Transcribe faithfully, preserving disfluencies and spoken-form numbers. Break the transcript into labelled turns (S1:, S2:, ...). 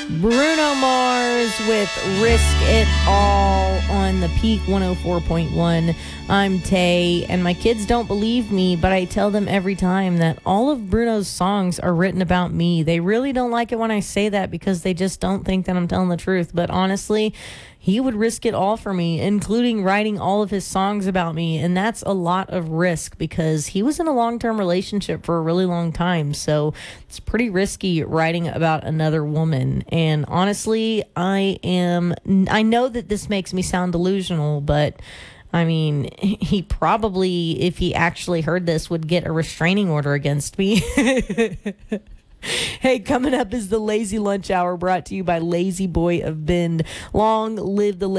S1: Bruno Mars with Risk It All on the Peak one oh four point one. I'm Tay, and my kids don't believe me, but I tell them every time that all of Bruno's songs are written about me. They really don't like it when I say that because they just don't think that I'm telling the truth. But honestly, he would risk it all for me, including writing all of his songs about me. And that's a lot of risk because he was in a long-term relationship for a really long time. So it's pretty risky writing about another woman. And honestly, I am, I know that this makes me sound delusional, but I mean, he probably, if he actually heard this, would get a restraining order against me. Hey, coming up is the Lazy Lunch Hour brought to you by Lazy Boy of Bend. Long live the